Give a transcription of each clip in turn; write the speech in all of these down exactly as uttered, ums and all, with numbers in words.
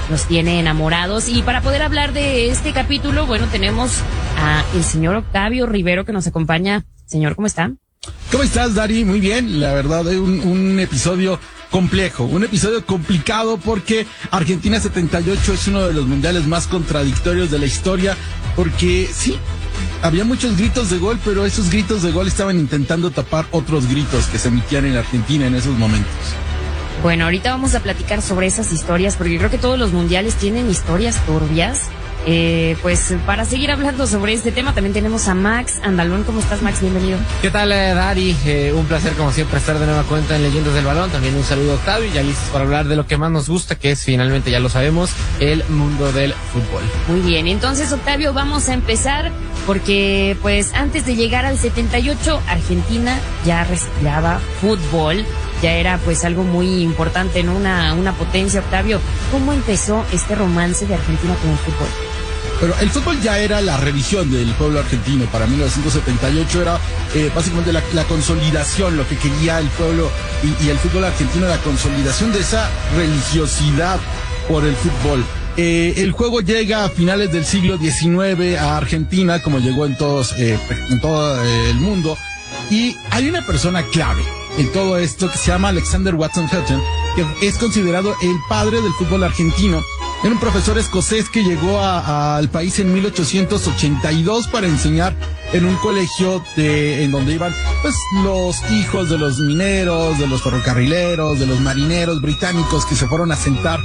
nos tiene enamorados. Y para poder hablar de este capítulo, bueno, tenemos a el señor Octavio Rivero que nos acompaña. Señor, ¿cómo está? ¿Cómo estás, Dari? Muy bien, la verdad, es un, un episodio complejo, un episodio complicado porque Argentina setenta y ocho es uno de los mundiales más contradictorios de la historia, porque sí, había muchos gritos de gol, pero esos gritos de gol estaban intentando tapar otros gritos que se emitían en Argentina en esos momentos. Bueno, ahorita vamos a platicar sobre esas historias, porque creo que todos los mundiales tienen historias turbias. Eh, pues para seguir hablando sobre este tema también tenemos a Max Andalón. ¿Cómo estás, Max? Bienvenido. ¿Qué tal, eh, Dari? Eh, un placer como siempre estar de nueva cuenta en Leyendas del Balón. También un saludo a Octavio, ya listos para hablar de lo que más nos gusta, que es finalmente, ya lo sabemos, el mundo del fútbol. Muy bien, entonces, Octavio, vamos a empezar porque pues antes de llegar al setenta y ocho Argentina ya respiraba fútbol. Ya era pues algo muy importante, ¿no? Una, una potencia. Octavio, ¿cómo empezó este romance de Argentina con el fútbol? Pero el fútbol ya era la religión del pueblo argentino. Para mil novecientos setenta y ocho era eh, básicamente la, la consolidación, lo que quería el pueblo y, y el fútbol argentino, la consolidación de esa religiosidad por el fútbol. Eh, el juego llega a finales del siglo diecinueve a Argentina, como llegó en todos, eh, en todo eh, el mundo. Y hay una persona clave en todo esto que se llama Alexander Watson Hutton, que es considerado el padre del fútbol argentino. Era un profesor escocés que llegó a, a, al país en mil ochocientos ochenta y dos para enseñar en un colegio de, en donde iban pues los hijos de los mineros, de los ferrocarrileros, de los marineros británicos que se fueron a asentar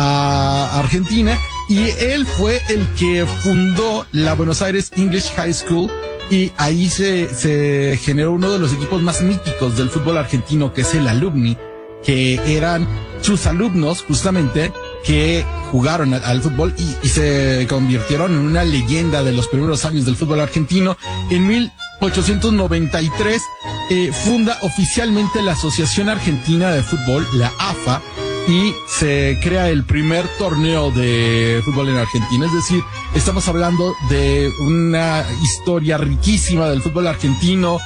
a Argentina, y él fue el que fundó la Buenos Aires English High School. Y ahí se, se generó uno de los equipos más míticos del fútbol argentino, que es el Alumni, que eran sus alumnos justamente que jugaron al, al fútbol y, y se convirtieron en una leyenda de los primeros años del fútbol argentino. En mil ochocientos noventa y tres eh, funda oficialmente la Asociación Argentina de Fútbol, la A F A, y se crea el primer torneo de fútbol en Argentina. Es decir, estamos hablando de una historia riquísima del fútbol argentino,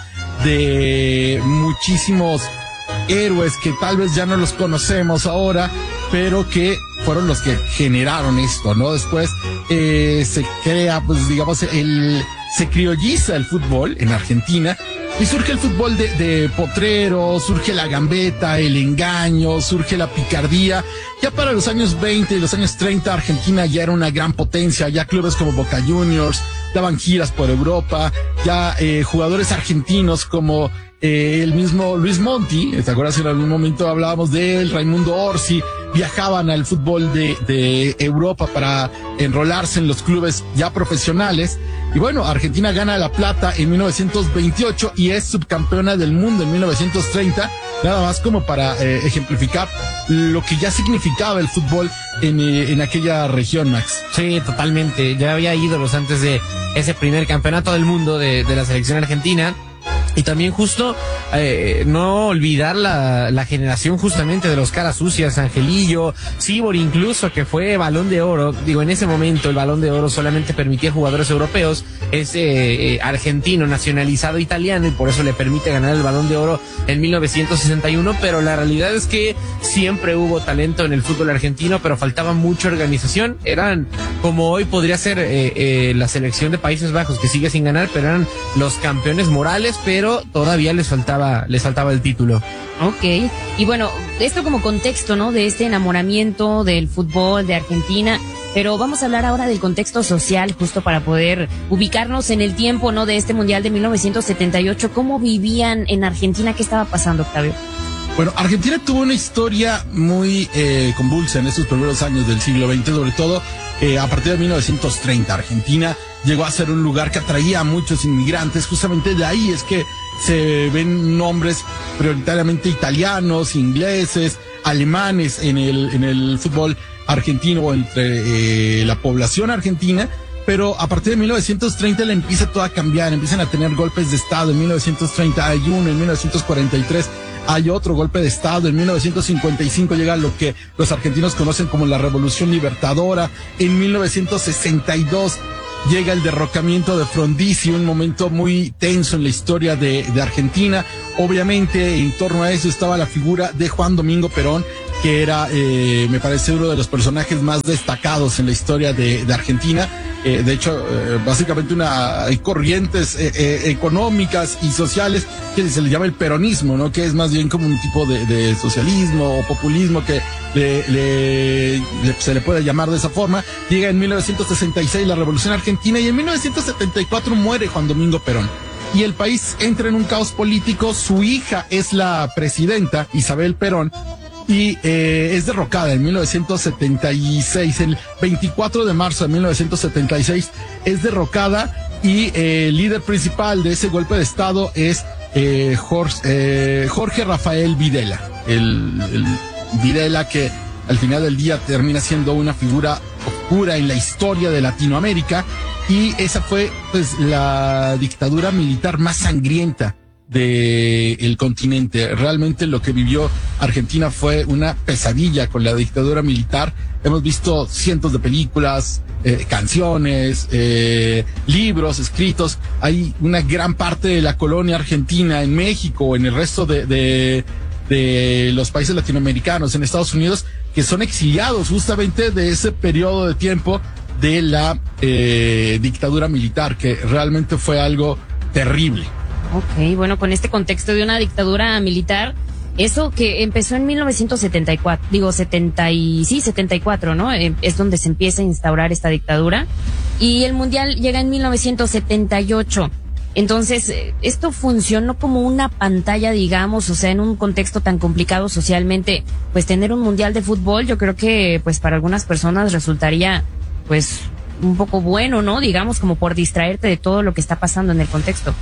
de muchísimos héroes que tal vez ya no los conocemos ahora, pero que fueron los que generaron esto, ¿no? Después eh, se crea, pues digamos, el se criolliza el fútbol en Argentina. Y surge el fútbol de, de potrero, surge la gambeta, el engaño, surge la picardía. Ya para los años veinte y los años treinta, Argentina ya era una gran potencia. Ya clubes como Boca Juniors daban giras por Europa. Ya eh, jugadores argentinos como eh, el mismo Luis Monti, ¿te acuerdas que en algún momento hablábamos de él? Raimundo Orsi, viajaban al fútbol de, de Europa para enrolarse en los clubes ya profesionales. Y bueno, Argentina gana la plata en mil novecientos veintiocho y es subcampeona del mundo en mil novecientos treinta, nada más como para eh, ejemplificar lo que ya significaba el fútbol en, eh, en aquella región, Max. Sí, totalmente. Ya había ídolos antes de ese primer campeonato del mundo de, de la selección argentina. Y también justo eh, no olvidar la, la generación justamente de los caras sucias, Angelillo, Sibor incluso, que fue Balón de Oro. Digo, en ese momento el Balón de Oro solamente permitía jugadores europeos. Es eh, eh, argentino, nacionalizado italiano, y por eso le permite ganar el Balón de Oro en mil novecientos sesenta y uno. Pero la realidad es que siempre hubo talento en el fútbol argentino, pero faltaba mucha organización. Eran, como hoy podría ser eh, eh, la selección de Países Bajos, que sigue sin ganar, pero eran los campeones morales, pero pero todavía les faltaba, les faltaba el título. Ok, y bueno, esto como contexto, ¿no? De este enamoramiento del fútbol de Argentina, pero vamos a hablar ahora del contexto social, justo para poder ubicarnos en el tiempo, ¿no? De este Mundial de mil novecientos setenta y ocho, ¿cómo vivían en Argentina? ¿Qué estaba pasando, Octavio? Bueno, Argentina tuvo una historia muy eh, convulsa en estos primeros años del siglo veinte, sobre todo eh, a partir de mil novecientos treinta. Argentina llegó a ser un lugar que atraía a muchos inmigrantes. Justamente de ahí es que se ven nombres prioritariamente italianos, ingleses, alemanes en el, en el fútbol argentino, entre eh, la población argentina. Pero a partir de mil novecientos treinta le empieza todo a cambiar, empiezan a tener golpes de estado. En mil novecientos treinta hay uno, en mil novecientos cuarenta y tres hay otro golpe de estado, en mil novecientos cincuenta y cinco llega lo que los argentinos conocen como la Revolución Libertadora, en mil novecientos sesenta y dos llega el derrocamiento de Frondizi, un momento muy tenso en la historia de, de Argentina. Obviamente en torno a eso estaba la figura de Juan Domingo Perón, que era, eh, me parece, uno de los personajes más destacados en la historia de, de Argentina. Eh, de hecho, eh, básicamente una, hay corrientes eh, eh, económicas y sociales que se le llama el peronismo, ¿no? Que es más bien como un tipo de, de socialismo o populismo que le, le, le, se le puede llamar de esa forma. Llega en mil novecientos sesenta y seis la Revolución Argentina y en mil novecientos setenta y cuatro muere Juan Domingo Perón. Y el país entra en un caos político. Su hija es la presidenta, Isabel Perón, y eh, es derrocada en mil novecientos setenta y seis, el veinticuatro de marzo de mil novecientos setenta y seis es derrocada y eh, el líder principal de ese golpe de estado es eh, Jorge, eh, Jorge Rafael Videla, el, el Videla que al final del día termina siendo una figura oscura en la historia de Latinoamérica, y esa fue pues la dictadura militar más sangrienta del continente. Realmente lo que vivió Argentina fue una pesadilla con la dictadura militar. Hemos visto cientos de películas, eh, canciones, eh, libros escritos. Hay una gran parte de la colonia argentina en México, en el resto de, de, de los países latinoamericanos, en Estados Unidos, que son exiliados justamente de ese periodo de tiempo de la eh, dictadura militar, que realmente fue algo terrible. Ok, bueno, con este contexto de una dictadura militar, eso que empezó en mil novecientos setenta y cuatro, digo setenta y sí, setenta y cuatro, ¿no? Eh, es donde se empieza a instaurar esta dictadura, y el mundial llega en mil novecientos setenta y ocho. Entonces, eh, esto funcionó como una pantalla, digamos, o sea, en un contexto tan complicado socialmente, pues tener un mundial de fútbol, yo creo que pues para algunas personas resultaría pues un poco bueno, ¿no? Digamos, como por distraerte de todo lo que está pasando en el contexto.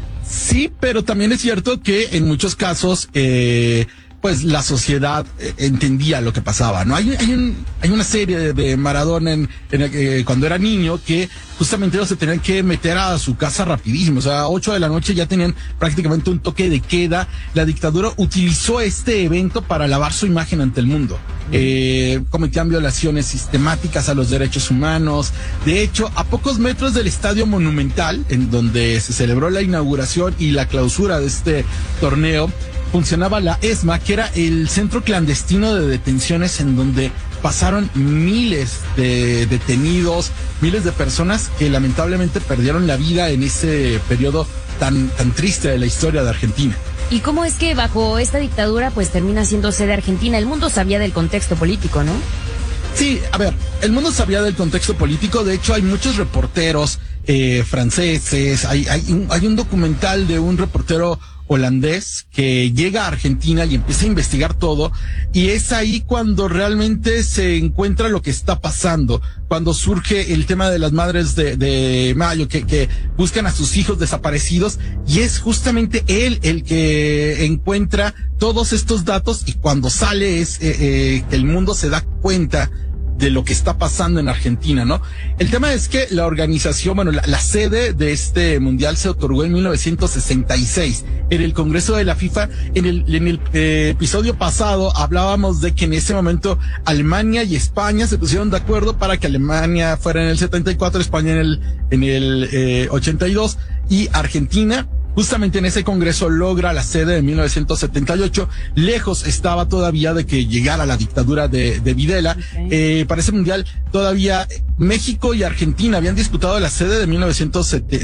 Sí, pero también es cierto que en muchos casos, eh, pues la sociedad eh, entendía lo que pasaba, ¿no? Hay, hay, un, hay una serie de, de Maradona en, en el, eh, cuando era niño, que justamente ellos se tenían que meter a su casa rapidísimo. O sea, ocho de la noche ya tenían prácticamente un toque de queda. La dictadura utilizó este evento para lavar su imagen ante el mundo. Eh, cometían violaciones sistemáticas a los derechos humanos. De hecho, a pocos metros del Estadio Monumental, en donde se celebró la inauguración y la clausura de este torneo, funcionaba la ESMA, que era el centro clandestino de detenciones en donde pasaron miles de detenidos, miles de personas que lamentablemente perdieron la vida en ese periodo tan, tan triste de la historia de Argentina. ¿Y cómo es que bajo esta dictadura pues termina siendo sede Argentina? El mundo sabía del contexto político, ¿no? Sí, a ver, el mundo sabía del contexto político. De hecho, hay muchos reporteros eh, franceses. Hay, hay, un, hay un documental de un reportero holandés que llega a Argentina y empieza a investigar todo, y es ahí cuando realmente se encuentra lo que está pasando, cuando surge el tema de las madres de, de Mayo que, que buscan a sus hijos desaparecidos, y es justamente él el que encuentra todos estos datos, y cuando sale es eh, eh, el mundo se da cuenta de lo que está pasando en Argentina, ¿no? El tema es que la organización, bueno, la, la sede de este mundial se otorgó en mil novecientos sesenta y seis en el Congreso de la FIFA. En el, en el eh, episodio pasado hablábamos de que en ese momento Alemania y España se pusieron de acuerdo para que Alemania fuera en el setenta y cuatro, España en el, en el eh, ochenta y dos, y Argentina justamente en ese congreso logra la sede de mil novecientos setenta y ocho. Lejos estaba todavía de que llegara la dictadura de, de Videla. Okay. Eh, para ese mundial todavía México y Argentina habían disputado la sede de mil novecientos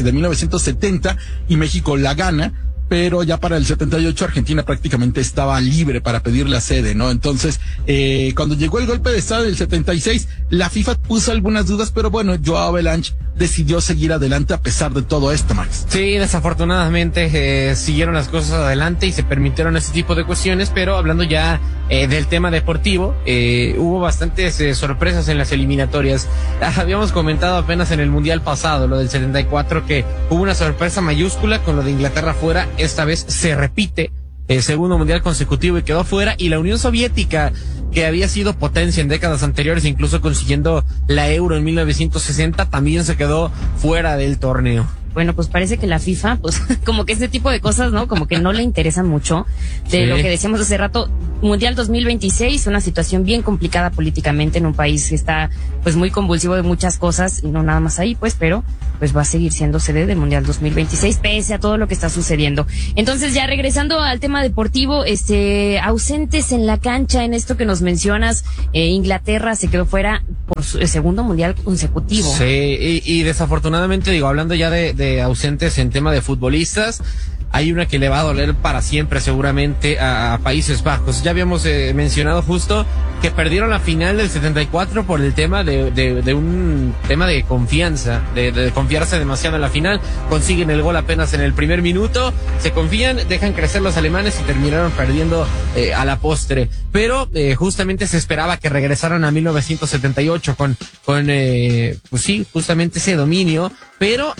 setenta y México la gana, pero ya para el setenta y ocho Argentina prácticamente estaba libre para pedir la sede, ¿no? Entonces, eh, cuando llegó el golpe de estado del setenta y seis, la FIFA puso algunas dudas, pero bueno, Joao Belange decidió seguir adelante a pesar de todo esto, Max. Sí, desafortunadamente eh, siguieron las cosas adelante y se permitieron ese tipo de cuestiones, pero hablando ya eh, del tema deportivo, eh, hubo bastantes eh, sorpresas en las eliminatorias. Habíamos comentado apenas en el Mundial pasado, lo del setenta y cuatro, que hubo una sorpresa mayúscula con lo de Inglaterra fuera. Esta vez se repite el segundo mundial consecutivo y quedó fuera, y la Unión Soviética, que había sido potencia en décadas anteriores, incluso consiguiendo la Euro en mil novecientos sesenta, también se quedó fuera del torneo. bueno, pues parece que la FIFA, pues como que este tipo de cosas, ¿no? Como que no le interesan mucho. De Sí. lo que decíamos hace rato, Mundial dos mil veintiséis, una situación bien complicada políticamente en un país que está pues muy convulsivo de muchas cosas, y no nada más ahí, pues, pero pues va a seguir siendo sede del Mundial dos mil veintiséis, pese a todo lo que está sucediendo. Entonces, ya regresando al tema deportivo, este, ausentes en la cancha, en esto que nos mencionas, eh, Inglaterra se quedó fuera por su el segundo Mundial consecutivo. Sí, y, y desafortunadamente, digo, hablando ya de, de ausentes en tema de futbolistas, hay una que le va a doler para siempre seguramente a, a Países Bajos. Ya habíamos eh, mencionado justo que perdieron la final del setenta y cuatro por el tema de, de, de un tema de confianza, de, de confiarse demasiado en la final. Consiguen el gol apenas en el primer minuto, se confían, dejan crecer los alemanes y terminaron perdiendo eh, a la postre. Pero eh, justamente se esperaba que regresaran a mil novecientos setenta y ocho con, con eh, pues sí, justamente ese dominio, pero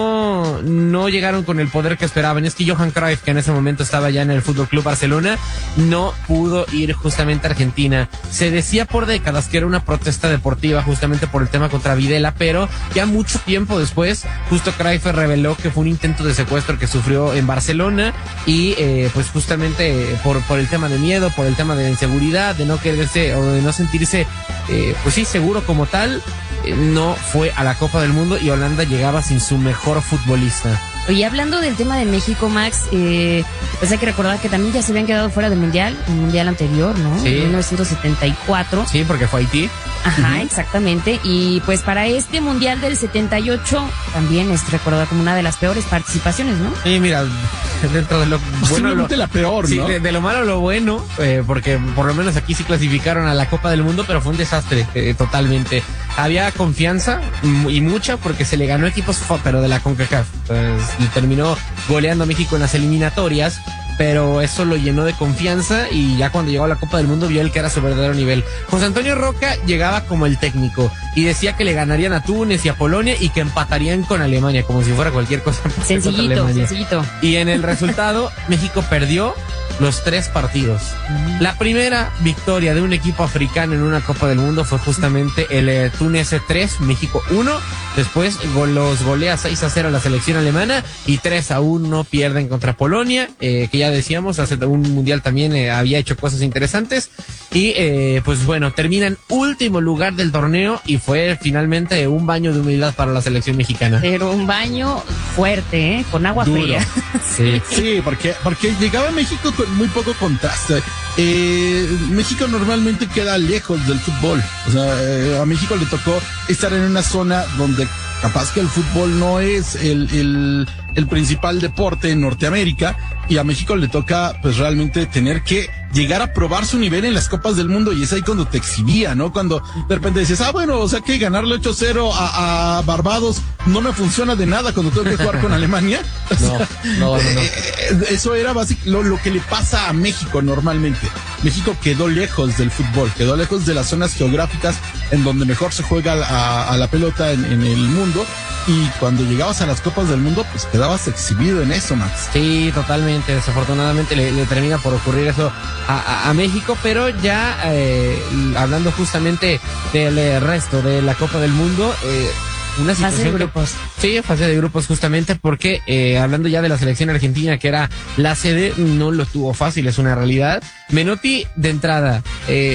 no, no llegaron con el poder que esperaban. Es que Johan Cruyff, que en ese momento estaba ya en el Fútbol Club Barcelona, no pudo ir justamente a Argentina. Se decía por décadas que era una protesta deportiva justamente por el tema contra Videla, pero ya mucho tiempo después, justo Cruyff reveló que fue un intento de secuestro que sufrió en Barcelona y eh, pues justamente por, por el tema de miedo, por el tema de la inseguridad, de no quererse o de no sentirse eh, pues sí, seguro como tal, eh, no fue a la Copa del Mundo y Holanda llegaba sin su mejor futbolista. Oye, hablando del tema de México, Max, eh, pues hay que recordar que también ya se habían quedado fuera del Mundial, el Mundial anterior, ¿no? Sí. mil novecientos setenta y cuatro. Sí, porque fue Haití. Ajá, uh-huh. Exactamente. Y pues para este Mundial del setenta y ocho también es recordado como una de las peores participaciones, ¿no? Y mira, dentro de lo bueno, lo, la peor, sí, ¿no? de, de lo malo lo bueno, eh, porque por lo menos aquí sí clasificaron a la Copa del Mundo, pero fue un desastre, eh, totalmente. Había confianza y mucha porque se le ganó equipos, pero de la CONCACAF. Entonces, y terminó goleando a México en las eliminatorias, pero eso lo llenó de confianza y ya cuando llegó a la Copa del Mundo vio el que era su verdadero nivel. José Antonio Roca llegaba como el técnico y decía que le ganarían a Túnez y a Polonia y que empatarían con Alemania, como si fuera cualquier cosa. Sencillito, sencillito. Y en el resultado, México perdió los tres partidos. La primera victoria de un equipo africano en una Copa del Mundo fue justamente el eh, Túnez tres, México uno. Después go- los golea seis a cero la selección alemana y tres a uno pierden contra Polonia, eh, que ya decíamos, hace un mundial también eh, había hecho cosas interesantes. Y eh, pues bueno, termina en último lugar del torneo y fue finalmente un baño de humildad para la selección mexicana. Pero un baño fuerte, ¿eh? Con agua Duro. fría. Sí. Sí, porque, porque llegaba a México con muy poco contraste. Eh, México normalmente queda lejos del fútbol. O sea, eh, a México le tocó estar en una zona donde capaz que el fútbol no es el, el, el principal deporte en Norteamérica, y a México le toca pues realmente tener que llegar a probar su nivel en las Copas del Mundo, y es ahí cuando te exhibía, ¿no? Cuando de repente dices, ah, bueno, o sea que ganarle ocho cero a, a Barbados no me funciona de nada cuando tengo que jugar con Alemania. O sea, No, no, no, no. eh, Eso era básicamente lo, lo que le pasa a México normalmente. México quedó lejos del fútbol, quedó lejos de las zonas geográficas en donde mejor se juega a, a la pelota en, en el mundo, y cuando llegabas a las Copas del Mundo, pues quedabas exhibido en eso, Max. Sí, totalmente. Desafortunadamente le, le termina por ocurrir eso a, a, a México, pero ya eh, hablando justamente del eh, resto de la Copa del Mundo, eh, una situación Fase de que- grupos. Sí, fase de grupos justamente porque eh, hablando ya de la selección argentina, que era la sede, no lo tuvo fácil, es una realidad. Menotti de entrada, eh,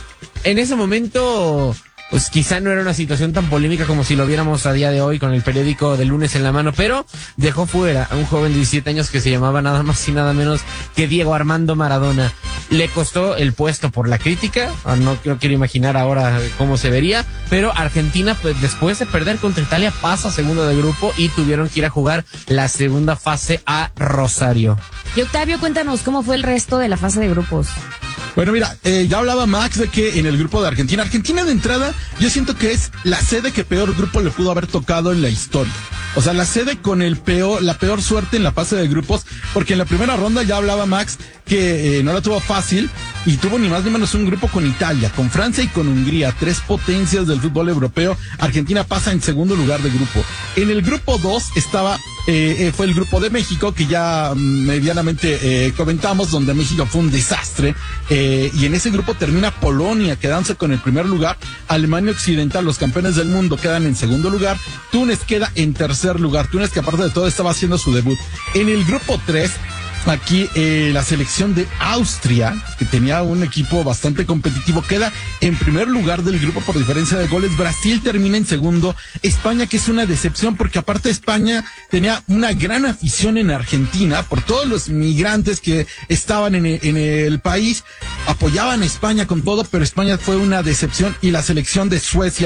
en ese momento pues quizá no era una situación tan polémica como si lo viéramos a día de hoy con el periódico del lunes en la mano, pero dejó fuera a un joven de diecisiete años que se llamaba nada más y nada menos que Diego Armando Maradona. Le costó el puesto por la crítica, no, no quiero imaginar ahora cómo se vería, pero Argentina, pues, después de perder contra Italia, pasa segundo de grupo y tuvieron que ir a jugar la segunda fase a Rosario. Y Octavio, cuéntanos cómo fue el resto de la fase de grupos. Bueno, mira, eh, ya hablaba Max de que en el grupo de Argentina, Argentina de entrada, yo siento que es la sede que peor grupo le pudo haber tocado en la historia. O sea, la sede con el peor, la peor suerte en la fase de grupos, porque en la primera ronda ya hablaba Max que eh, no la tuvo fácil y tuvo ni más ni menos un grupo con Italia, con Francia y con Hungría, tres potencias del fútbol europeo. Argentina pasa en segundo lugar de grupo. En el grupo dos estaba eh, eh, fue el grupo de México, que ya medianamente eh, comentamos, donde México fue un desastre, eh, y en ese grupo termina Polonia, quedándose con el primer lugar. Alemania Occidental, los campeones del mundo, quedan en segundo lugar. Túnez queda en tercer lugar. Túnez, que aparte de todo estaba haciendo su debut. En el grupo tres, aquí eh, la selección de Austria, que tenía un equipo bastante competitivo, queda en primer lugar del grupo por diferencia de goles. Brasil termina en segundo. España, que es una decepción, porque aparte España tenía una gran afición en Argentina por todos los migrantes que estaban en el, en el país, apoyaban a España con todo, pero España fue una decepción. Y la selección de Suecia